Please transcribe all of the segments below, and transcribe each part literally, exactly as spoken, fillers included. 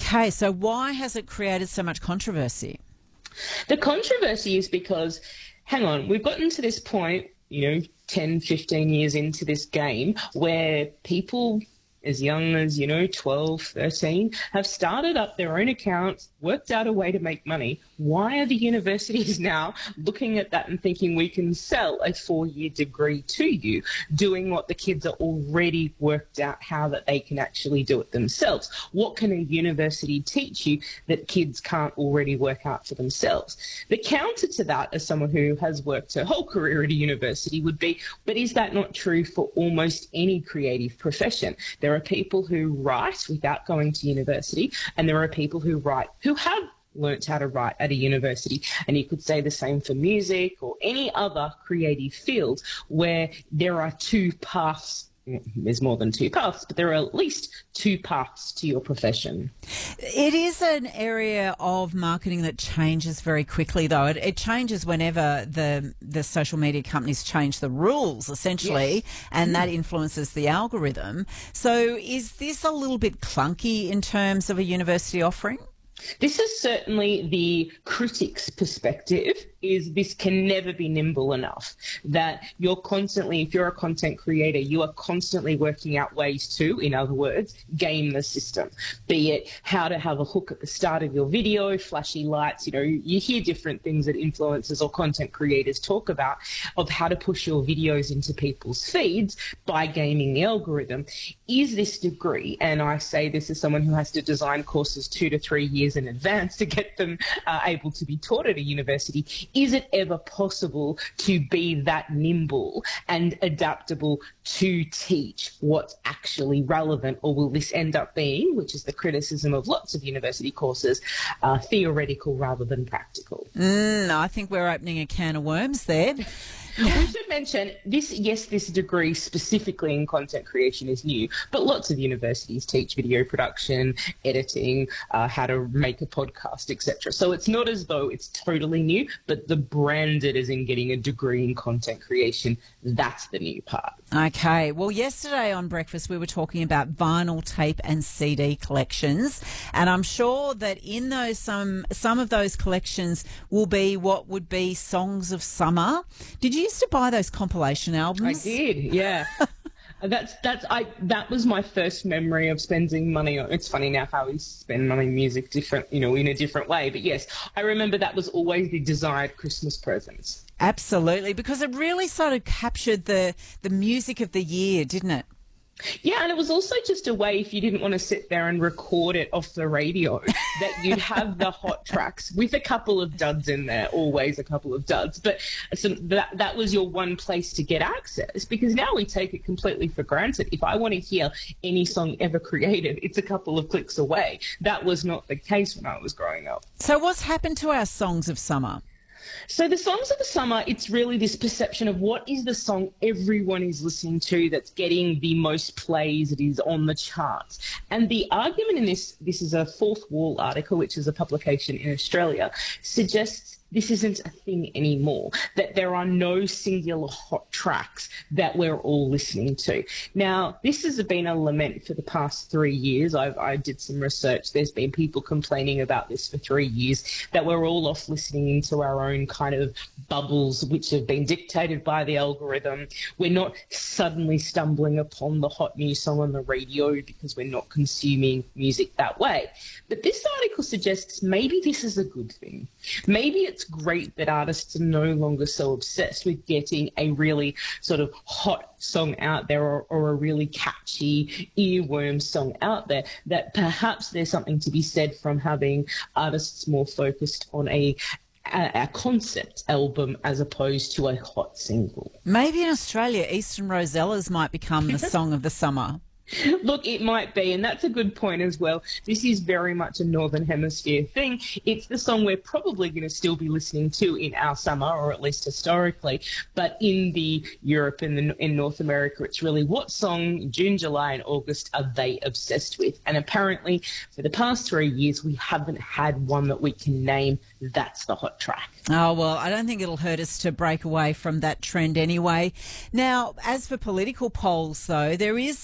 Okay, so why has it created so much controversy? The controversy is because, hang on, we've gotten to this point, you know, ten, fifteen years into this game where people as young as, you know, twelve, thirteen, have started up their own accounts, worked out a way to make money. Why are the universities now looking at that and thinking we can sell a four-year degree to you, doing what the kids are already worked out how that they can actually do it themselves? What can a university teach you that kids can't already work out for themselves? The counter to that, as someone who has worked her whole career at a university, would be, but is that not true for almost any creative profession? There are people who write without going to university, and there are people who write who have learnt how to write at a university. And you could say the same for music or any other creative field where there are two paths. There's more than two paths, but there are at least two paths to your profession. It is an area of marketing that changes very quickly, though. It, it changes whenever the the social media companies change the rules, essentially, yes. and mm. that influences the algorithm. So is this a little bit clunky in terms of a university offering? This is certainly the critic's perspective, is this can never be nimble enough, that you're constantly, if you're a content creator, you are constantly working out ways to, in other words, game the system, be it how to have a hook at the start of your video, flashy lights, you know, you hear different things that influencers or content creators talk about of how to push your videos into people's feeds by gaming the algorithm. Is this degree, and I say this as someone who has to design courses two to three years in advance to get them uh, able to be taught at a university, is it ever possible to be that nimble and adaptable to teach what's actually relevant, or will this end up being, which is the criticism of lots of university courses, uh, theoretical rather than practical? Mm, I think we're opening a can of worms there. We should mention this, yes, this degree specifically in content creation is new, but lots of universities teach video production, editing, uh, how to make a podcast, et cetera. So it's not as though it's totally new, but the branded as in getting a degree in content creation, that's the new part. Okay. Well, yesterday on Breakfast, we were talking about vinyl, tape and C D collections, and I'm sure that in those some some of those collections will be what would be songs of summer. Did you used to buy those compilation albums? I did, yeah. That's that's I that was my first memory of spending money on. It's funny now how we spend money on music different, you know, in a different way. But yes, I remember that was always the desired Christmas presents. Absolutely, because it really sort of captured the the music of the year, didn't it? Yeah, and it was also just a way, if you didn't want to sit there and record it off the radio, that you'd have the hot tracks with a couple of duds in there, always a couple of duds. But so that that was your one place to get access, because now we take it completely for granted. If I want to hear any song ever created, it's a couple of clicks away. That was not the case when I was growing up. So what's happened to our songs of summer? So the songs of the summer, it's really this perception of what is the song everyone is listening to that's getting the most plays, it is on the charts. And the argument in this, this is a Fourth Wall article, which is a publication in Australia, suggests this isn't a thing anymore, that there are no singular hot tracks that we're all listening to. Now, this has been a lament for the past three years. I've, I did some research. There's been people complaining about this for three years, that we're all off listening into our own kind of bubbles, which have been dictated by the algorithm. We're not suddenly stumbling upon the hot new song on the radio because we're not consuming music that way. But this article suggests maybe this is a good thing. Maybe it's great that artists are no longer so obsessed with getting a really sort of hot song out there, or, or a really catchy earworm song out there, that perhaps there's something to be said from having artists more focused on a A, a concept album as opposed to a hot single. Maybe in Australia, Eastern Rosellas might become the song of the summer. Look, it might be, and that's a good point as well. This is very much a Northern Hemisphere thing. It's the song we're probably going to still be listening to in our summer, or at least historically. But in the Europe and the, in North America, it's really what song June, July and August are they obsessed with? And apparently for the past three years, we haven't had one that we can name that's the hot track. Oh, well, I don't think it'll hurt us to break away from that trend anyway. Now, as for political polls, though, there is some suggestion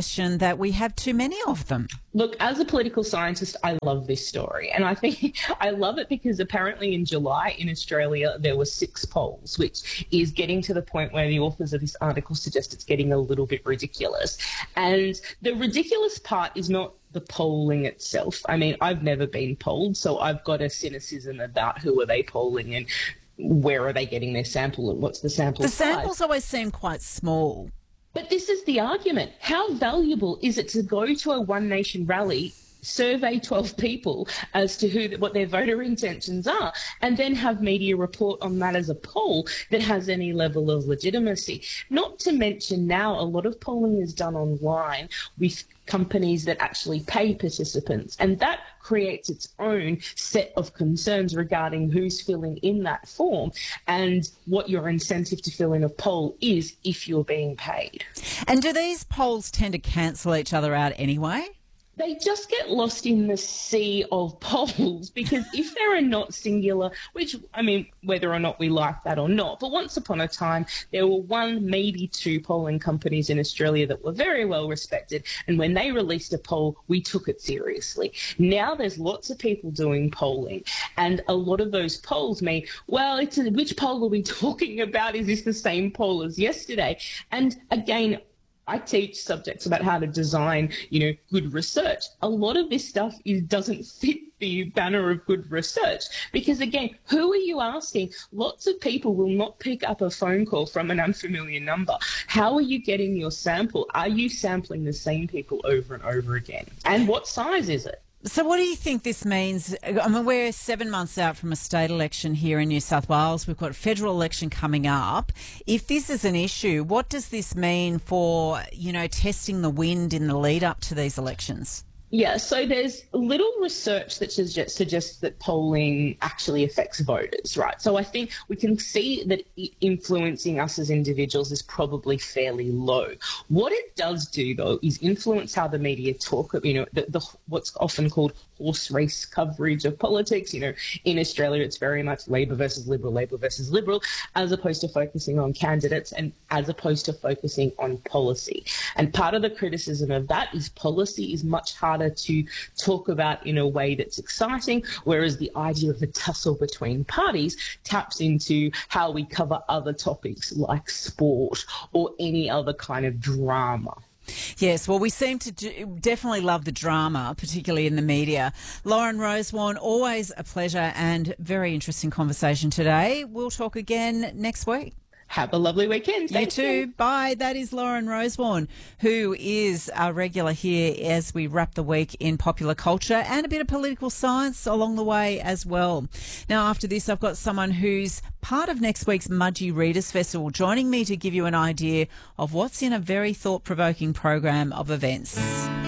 suggestion that we have too many of them? Look, as a political scientist, I love this story. And I think I love it because apparently in July in Australia, there were six polls, which is getting to the point where the authors of this article suggest it's getting a little bit ridiculous. And the ridiculous part is not the polling itself. I mean, I've never been polled, so I've got a cynicism about who are they polling and where are they getting their sample and what's the sample The size. samples always seem quite small. But this is the argument. How valuable is it to go to a One Nation rally, survey twelve people as to who what their voter intentions are, and then have media report on that as a poll that has any level of legitimacy? Not to mention now a lot of polling is done online with companies that actually pay participants, and that creates its own set of concerns regarding who's filling in that form and what your incentive to fill in a poll is if you're being paid. And do these polls tend to cancel each other out anyway? They just get lost in the sea of polls because if there are not singular, which, I mean, whether or not we like that or not, but once upon a time, there were one, maybe two polling companies in Australia that were very well respected. And when they released a poll, we took it seriously. Now there's lots of people doing polling. And a lot of those polls mean, well, it's a, which poll are we talking about? Is this the same poll as yesterday? And again, I teach subjects about how to design, you know, good research. A lot of this stuff is, doesn't fit the banner of good research because, again, who are you asking? Lots of people will not pick up a phone call from an unfamiliar number. How are you getting your sample? Are you sampling the same people over and over again? And what size is it? So what do you think this means? I mean, we're seven months out from a state election here in New South Wales. We've got a federal election coming up. If this is an issue, what does this mean for, you know, testing the wind in the lead up to these elections? Yeah, so there's little research that suggest, suggests that polling actually affects voters, right? So I think we can see that influencing us as individuals is probably fairly low. What it does do, though, is influence how the media talk, you know, the, the what's often called horse race coverage of politics. You know, in Australia, it's very much Labor versus Liberal, Labor versus Liberal, as opposed to focusing on candidates and as opposed to focusing on policy. And part of the criticism of that is policy is much harder to talk about in a way that's exciting, whereas the idea of a tussle between parties taps into how we cover other topics like sport or any other kind of drama. Yes, well, we seem to do, definitely love the drama, particularly in the media. Lauren Rosewarne, always a pleasure and very interesting conversation today. We'll talk again next week. Have a lovely weekend. Thank you too. You. Bye. That is Lauren Rosewarne, who is our regular here as we wrap the week in popular culture and a bit of political science along the way as well. Now, after this, I've got someone who's part of next week's Mudgee Readers Festival joining me to give you an idea of what's in a very thought-provoking program of events.